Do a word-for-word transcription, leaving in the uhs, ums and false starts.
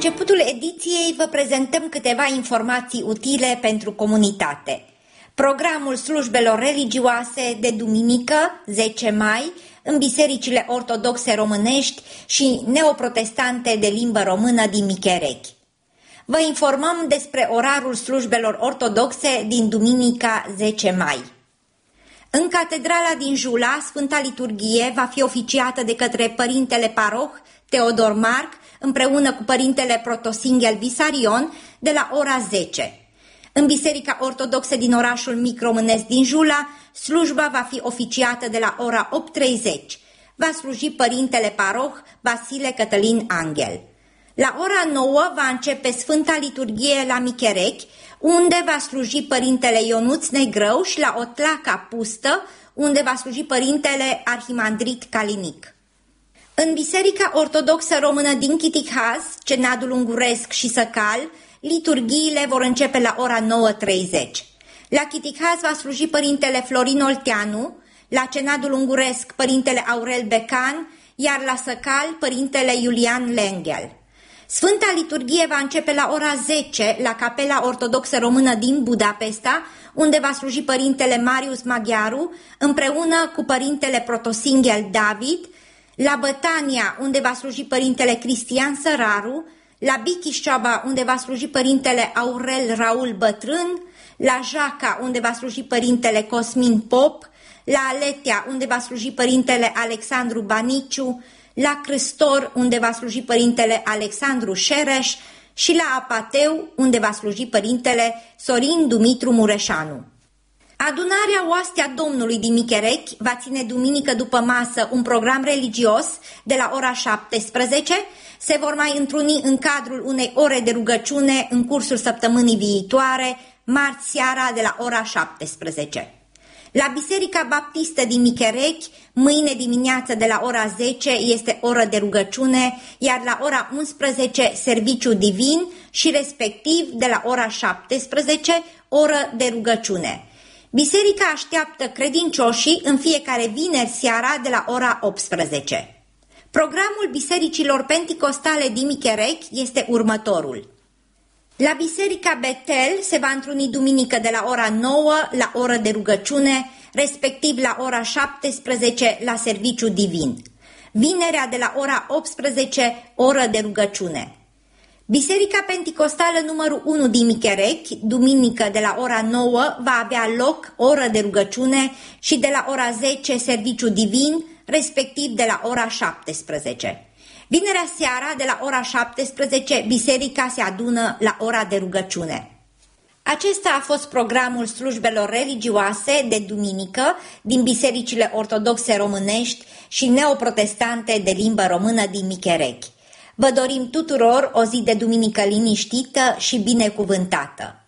începutul ediției vă prezentăm câteva informații utile pentru comunitate. Programul slujbelor religioase de duminică, zece mai, în bisericile ortodoxe românești și neoprotestante de limbă română din Micherechi. Vă informăm despre orarul slujbelor ortodoxe din duminica zece mai. În catedrala din Jula, Sfânta Liturghie va fi oficiată de către Părintele Paroh Teodor Marc, împreună cu Părintele Protosinghel Visarion, de la ora zece. În Biserica Ortodoxă din orașul mic românesc din Jula, slujba va fi oficiată de la ora opt treizeci. Va sluji Părintele Paroh Vasile Cătălin Anghel. La ora nouă va începe Sfânta Liturghie la Micherechi, unde va sluji Părintele Ionuț Negrău, și la Otlaca Pustă, unde va sluji Părintele Arhimandrit Calinic. În Biserica Ortodoxă Română din Chitihaz, Cenadul Unguresc și Săcal, liturghiile vor începe la ora nouă treizeci. La Chitihaz va sluji Părintele Florin Olteanu, la Cenadul Unguresc Părintele Aurel Becan, iar la Săcal Părintele Iulian Lenghel. Sfânta Liturghie va începe la ora zece la Capela Ortodoxă Română din Budapesta, unde va sluji Părintele Marius Maghiaru, împreună cu Părintele Protosinghel David, la Bătania, unde va sluji Părintele Cristian Săraru, la Bichișoaba, unde va sluji Părintele Aurel Raul Bătrân, la Jaca, unde va sluji Părintele Cosmin Pop, la Aletea, unde va sluji Părintele Alexandru Baniciu, la Crâstor, unde va sluji Părintele Alexandru Șereș, și la Apateu, unde va sluji Părintele Sorin Dumitru Mureșanu. Adunarea Oastea Domnului din Micherechi va ține duminică după masă un program religios de la ora șaptesprezece. Se vor mai întruni în cadrul unei ore de rugăciune în cursul săptămânii viitoare, marți seara de la ora șaptesprezece. La Biserica Baptistă din Micherechi, mâine dimineață de la ora zece este oră de rugăciune, iar la ora unsprezece serviciu divin și respectiv de la ora șaptesprezece oră de rugăciune. Biserica așteaptă credincioșii în fiecare vineri seara de la ora optsprezece. Programul bisericilor penticostale din Micherechi este următorul. La Biserica Betel se va întruni duminică de la ora nouă la oră de rugăciune, respectiv la ora șaptesprezece la serviciu divin. Vinerea de la ora optsprezece, oră de rugăciune. Biserica Penticostală numărul unu din Micherechi, duminică de la ora nouă, va avea loc oră de rugăciune și de la ora zece serviciu divin, respectiv de la ora șaptesprezece. Vinerea seara de la ora șaptesprezece, biserica se adună la ora de rugăciune. Acesta a fost programul slujbelor religioase de duminică din bisericile ortodoxe românești și neoprotestante de limbă română din Micherechi. Vă dorim tuturor o zi de duminică liniștită și binecuvântată!